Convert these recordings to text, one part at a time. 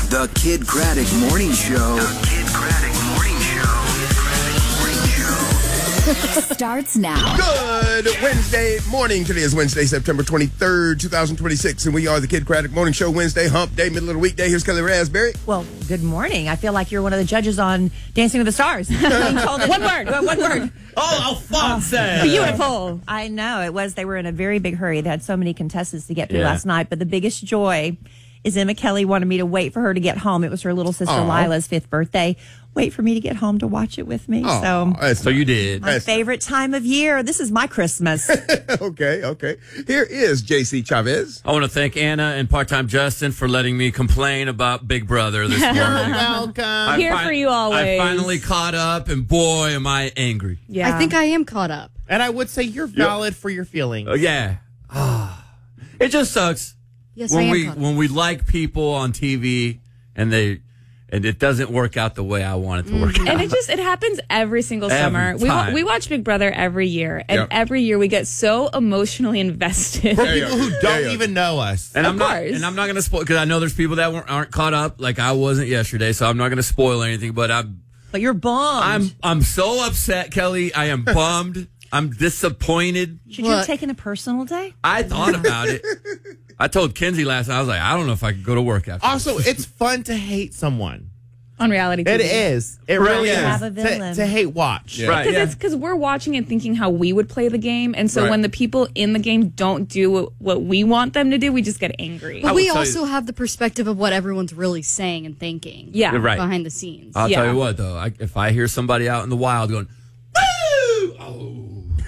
The Kid Craddock Morning Show. The Kid Craddock Morning Show. Starts now. Good Wednesday morning. Today is Wednesday, September 23rd, 2026, and we are the Kid Craddock Morning Show. Wednesday, hump day, middle of the weekday. Here's Kelly Raspberry. Well, good morning. I feel like you're one of the judges on Dancing with the Stars. One word. Oh, Alfonso. Beautiful. I know it was. They were in a very big hurry. They had so many contestants to get through last night, but the biggest joy is Emma Kelly wanted me to wait for her to get home. It was her little sister Lila's 5th birthday. Wait for me to get home to watch it with me. So you did. My favorite time of year. This is my Christmas. Okay. Here is JC Chavez. I want to thank Anna and part-time Justin for letting me complain about Big Brother this morning. Welcome. Here for you always. I finally caught up, and boy, am I angry. Yeah. I think I am caught up. And I would say you're valid for your feelings. Yeah. It just sucks. Yes, I am caught up. When we like people on TV and it doesn't work out the way I want it to work out. And it happens every single summer. time. We watch Big Brother every year, and every year we get so emotionally invested. For people who don't even know us. And Of I'm course. not going to spoil, because I know there's people that aren't caught up like I wasn't yesterday, so I'm not going to spoil anything. But But you're bummed. I'm so upset, Kelly. I am bummed. I'm disappointed. Should you have taken a personal day? I thought about it. I told Kenzie last night, I was like, I don't know if I could go to work after Also, it's fun to hate someone. On reality TV. It is. It really to is. have a villain. To hate watch. this. Right, yeah. Because we're watching and thinking how we would play the game, and so Right. when the people in the game don't do what we want them to do, we just get angry. But will we tell also have the perspective of what everyone's really saying and thinking. Yeah. You're right. Behind the scenes. I'll Yeah. tell you what, though. If I hear somebody out in the wild going, woo!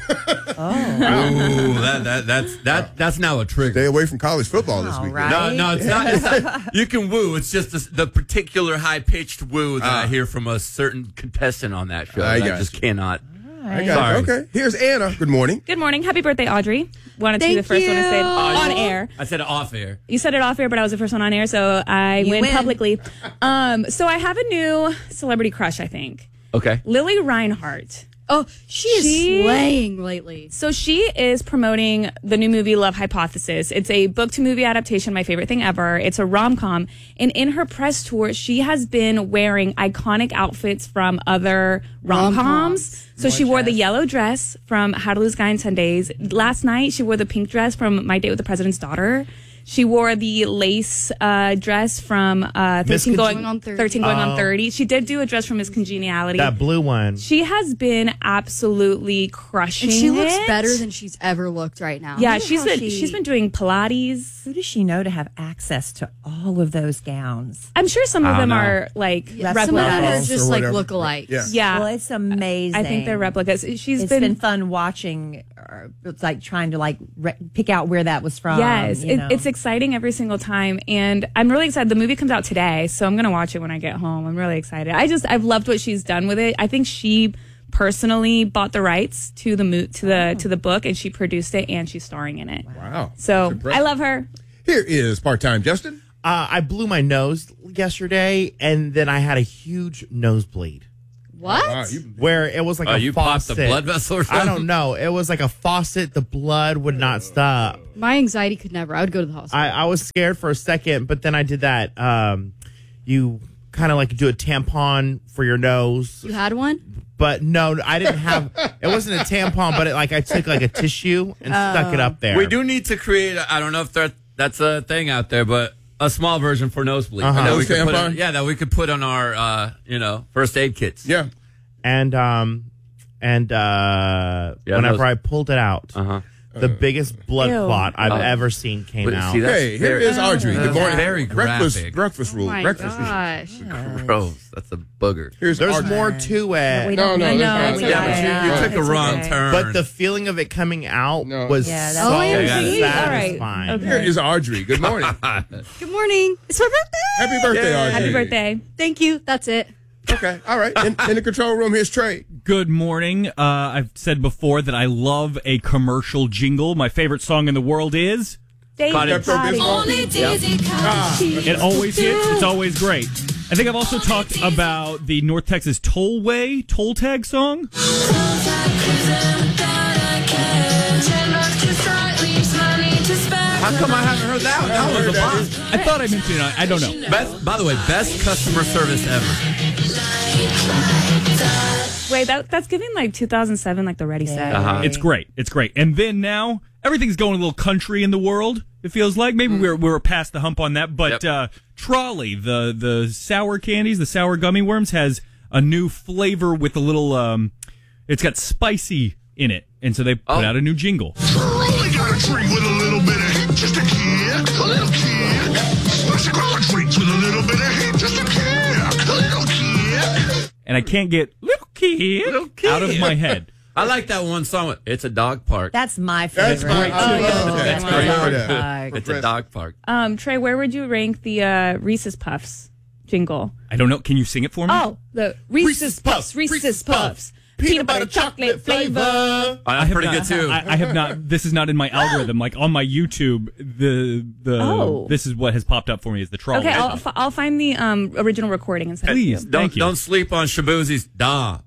That's now a trigger. Stay away from college football this All weekend. right. No, it's not. You can woo. It's just the particular high-pitched woo that I hear from a certain contestant on that show. I that I got just you. cannot. I got it. Sorry. Okay. Here's Anna. Good morning. Good morning. Happy birthday, Audrey. Wanted to be the Thank first one to say it you. on air. I said it off air. You said it off air, but I was the first one on air, so I win publicly. So I have a new celebrity crush, I think. Okay. Lily Reinhart. Oh, she is slaying lately. So she is promoting the new movie Love Hypothesis. It's a book-to-movie adaptation, my favorite thing ever. It's a rom-com. And in her press tour, she has been wearing iconic outfits from other rom-coms. So she wore the yellow dress from How to Lose a Guy in 10 Days. Last night, she wore the pink dress from My Date with the President's Daughter. She wore the lace dress from 13 Going on 30. She did do a dress from Miss Congeniality. That blue one. She has been absolutely crushing And she looks it. better than she's ever looked right now. Yeah, wonder she's how she's been doing Pilates. Who does she know to have access to all of those gowns? I'm sure some of them are like some of Some of them are replicas. just Or like whatever. lookalikes. Yeah. Yeah, Well, it's amazing. I think they're replicas. It's been fun watching. It's like trying to pick out where that was from. Yes, you know. it's exciting every single time, and I'm really excited. The movie comes out today, so I'm gonna watch it when I get home. I'm really excited. I've loved what she's done with it. I think she personally bought the rights to the book, and she produced it, and she's starring in it. Wow. So That's impressive. I love her. Here is part-time Justin. I blew my nose yesterday, and then I had a huge nosebleed. What? Wow, Where it was like a You popped faucet. the blood vessel or something? I don't know. It was like a faucet. The blood would not stop. My anxiety could never. I would go to the hospital. I was scared for a second, but then I did that. You kind of like do a tampon for your nose. You had one? But no, I didn't have. It wasn't a tampon, but I took like a tissue and stuck it up there. We do need to create, I don't know if that's a thing out there, but a small version for nosebleed. Uh-huh. That we could put Tampon? that we could put on our, first aid kits. Yeah. And whenever I pulled it out, the biggest blood Ew. clot I've ever seen came But out. see, that's Hey, here is Audrey. Good morning. very graphic. Breakfast rule. Oh my Breakfast rule. gosh. Gross. That's a booger. Here's There's Audrey. more to it. We No, don't no, know. that's It's not- Yeah, okay. but you took a It's wrong okay. turn. But the feeling of it coming out No. was Yeah, so that's- Oh, yeah. satisfying. All right. Here is Audrey. Good morning. Good morning. It's my birthday. Happy birthday, Audrey. Happy birthday. Thank you. That's it. Okay. All right. In the control room, here's Trey. Good morning. I've said before that I love a commercial jingle. My favorite song in the world is... David Pepto Potty. Bismol. It always hits. It's always great. I think I've also talked about the North Texas Tollway toll tag song. How come I haven't heard that one? That was a bomb. I thought I mentioned it. I don't know. By the way, best customer service ever. Wait, that's giving like 2007, like the Ready Set. Uh-huh. It's great. It's great. And then now everything's going a little country in the world. It feels like maybe we're past the hump on that. But Trolley, the sour candies, the sour gummy worms, has a new flavor with a little. It's got spicy in it, and so they put out a new jingle. Trolley got a drink with a little bit of heat, just a kick, a little kick. Special growler drinks with a little bit of heat, just a kick, a little kick. And I can't get little kid out of my head. I like that one song. It's a dog park. That's my favorite. That's great. That's great. Park. It's a dog park. Trey, where would you rank the Reese's Puffs jingle? I don't know. Can you sing it for me? Oh, the Reese's Puffs, Reese's Puffs. Peanut butter chocolate flavor. Oh, that's pretty good too. I have not. This is not in my algorithm. Like on my YouTube, this is what has popped up for me is the Trolley. Okay, I'll find the original recording and send it to you. Please, thank you. Don't sleep on Shabuzi's the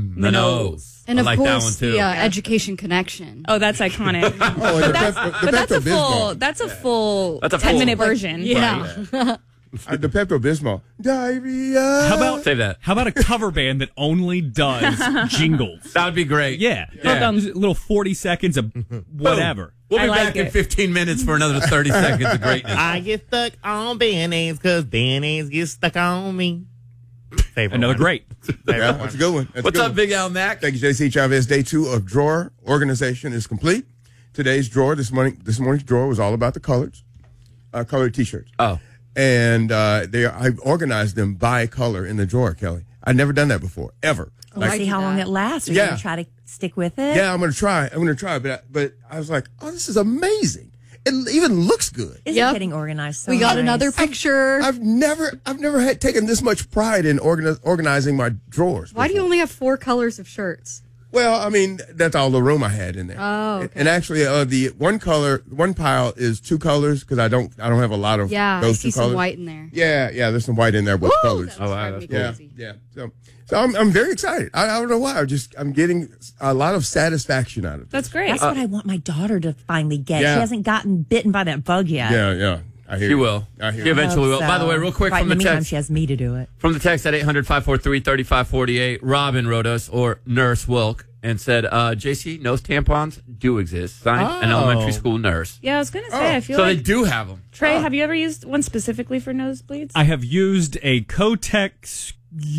nose. And I of like that one course, too. the Education Connection. Oh, that's iconic. Oh, But the that's a full. Pepto-Bismol. That's a full. That's a 10-minute full- version. Yeah. The Pepto-Bismol. Diarrhea. How about Save that. How about a cover band that only does jingles? That would be great. Yeah, Just a little 40 seconds of whatever. We'll be I like back in it. 15 minutes for another 30 seconds of greatness. I get stuck on band-aids because band-aids get stuck on me. Favorite Another one. great. Yeah, that's a good one. That's a What's good up, one. Big Al Mac? Thank you, JC Chavez. Day 2 of drawer organization is complete. Today's drawer, this morning's drawer was all about the colored T-shirts. Oh. And I've organized them by color in the drawer, Kelly. I've never done that before, ever. Let's see how long it lasts. Are you Yeah. going to try to stick with it? Yeah, I'm gonna try. But I was like, oh, this is amazing. It even looks good. Isn't Yep. getting organized so We got nice. another picture. I've never had taken this much pride in organizing my drawers. Why do you before. only have 4 colors of shirts? Well, I mean, that's all the room I had in there. Oh, okay. And actually, the one pile is 2 colors because I don't have a lot of Yeah, I those see 2 colors. some white in there. Yeah, there's some white in there with colors. That was driving me Yeah, crazy. yeah. So I'm very excited. I don't know why. I'm getting a lot of satisfaction out of it. That's great. That's what I want my daughter to finally get. Yeah. She hasn't gotten bitten by that bug yet. Yeah. I hear She you. will. I hear She you. eventually will. So, By the way, real quick right from in the the meantime, text. she has me to do it. From the text at 800-543-3548, Robin wrote us, or Nurse Wilk, and said, JC, nose tampons do exist. Signed, an elementary school nurse. Yeah, I was gonna say. I feel So like they do have them. Trey, have you ever used one specifically for nosebleeds? I have used a Kotex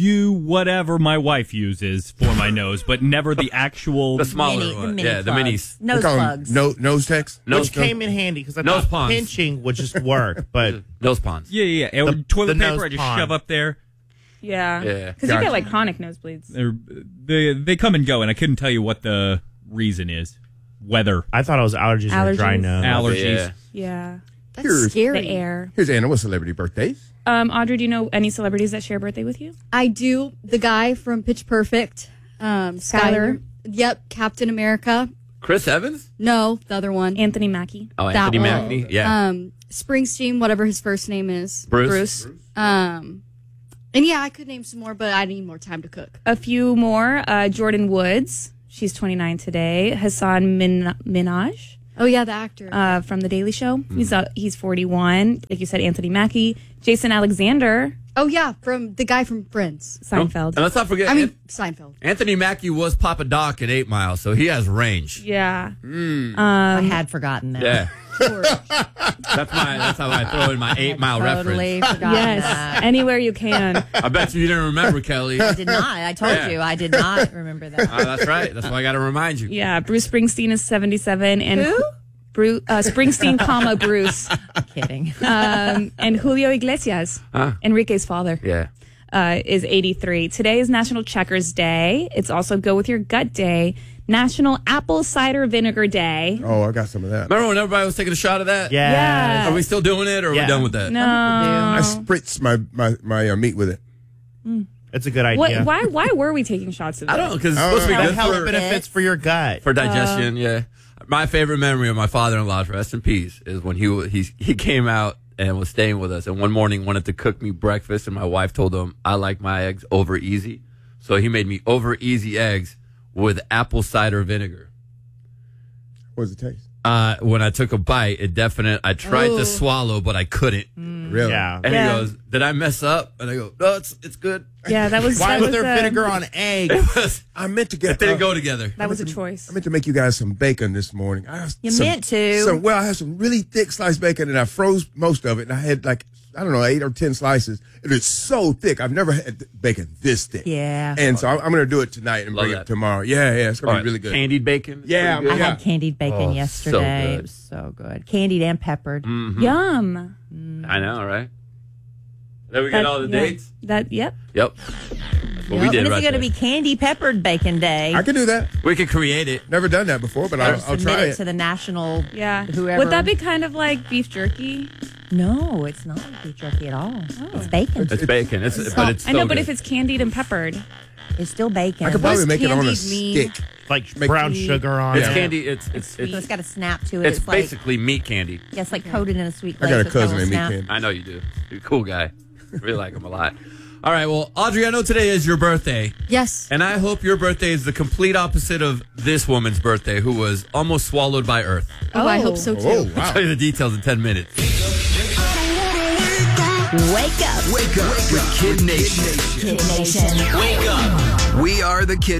whatever my wife uses for my nose, but never the actual. The smaller Mini, the one. mini Yeah, the plugs. minis. Nose We call 'em plugs. Nose techs? Which came in handy because I Nose thought ponds. pinching would just work, but Nose ponds. Yeah. And toilet the paper, nose I just pond. shove up there. Yeah. Yeah. Because you Gotcha. get like chronic nosebleeds. They come and go, and I couldn't tell you what the reason is. Weather, I thought it was allergies or dry Allergies. nose. allergies. Yeah. Yeah. That's Here's- scary. The air. Here's Anna with celebrity birthdays. Audrey, do you know any celebrities that share a birthday with you? I do. The guy from Pitch Perfect. Skyler. Yep. Captain America. Chris Evans? No, the other one. Anthony Mackie. Oh, That Anthony one. Mackie. Yeah. Springsteen, whatever his first name is. Bruce. And yeah, I could name some more, but I need more time to cook. A few more. Jordan Woods. She's 29 today. Hassan Minaj. Oh yeah, the actor. From The Daily Show. He's 41. Like you said, Anthony Mackie. Jason Alexander. oh yeah, from the guy from Friends. Seinfeld. And let's not forget, I mean Seinfeld. Anthony Mackie was Papa Doc in 8 Mile, so he has range. Yeah. I had forgotten that. Yeah. Sure. That's how I throw in my 8 Mile Totally reference. forgotten Yes. that. Anywhere you can. I bet you didn't remember, Kelly. I did not. I told Yeah. you. I did not remember that. That's right. That's why I got to remind you. Yeah. Bruce Springsteen is 77. And Who? Springsteen, Bruce. Kidding. And Julio Iglesias, Enrique's father, Yeah. is 83. Today is National Checkers Day. It's also Go With Your Gut Day. National Apple Cider Vinegar Day. Oh, I got some of that. Remember when everybody was taking a shot of that? Yeah. Are we still doing it, or are we Yeah. done with that? No. I spritz my meat with it. It's a good idea. Why were we taking shots of I this? don't know, because it's supposed to be The good health for benefits for your gut. digestion. Yeah. My favorite memory of my father-in-law, rest in peace, is when he came out and was staying with us, and one morning wanted to cook me breakfast, and my wife told him I like my eggs over easy, so he made me over easy eggs with apple cider vinegar. What does it taste? When I took a bite, I tried to swallow, but I couldn't. Really? Yeah. And he goes, "Did I mess up?" And I go, "No, it's good." Yeah, that was. Why that was was there vinegar on eggs? I meant to get. It didn't go together. That was a choice. I meant to make you guys some bacon this morning. You meant to. I had some really thick sliced bacon, and I froze most of it, and I had 8 or 10 slices. It is so thick. I've never had bacon this thick. Yeah. And so I'm going to do it tonight and Love bring that. it tomorrow. Yeah, it's going to be really good. Candied bacon. It's Yeah, pretty good. I had candied bacon yesterday. so good. It was so good. Candied and peppered. Yum. I know, right? Then we got all the dates. Yep. Yep. That's what we When did is right it going to there. be candy peppered bacon day? I can do that. We could create it. Never done that before, but I'll Submit try it it. to the national. Yeah. Whoever. Would that be kind of like beef jerky? No, it's not beef jerky at all. It's bacon. It's bacon. But it's so I know, but good. if it's candied and peppered. It's still bacon. I could What probably does make it on a candied mean? stick. Like Make- brown sugar on It's it. candy. It's So it's got a snap to it. it's like basically meat candy. yeah, it's like coated in a sweet I glaze. got a so it's got cousin little named Meat snap. Candy. I know you do. You're a cool guy. Really like him a lot. All right, well, Audrey, I know today is your birthday, Yes. and I hope your birthday is the complete opposite of this woman's birthday, who was almost swallowed by Earth. Oh, I hope so too. Oh, I'll wow. tell you the details in 10 minutes. Wake up. Wake up with Kid Nation. Kid Nation. Wake up. We are the Kid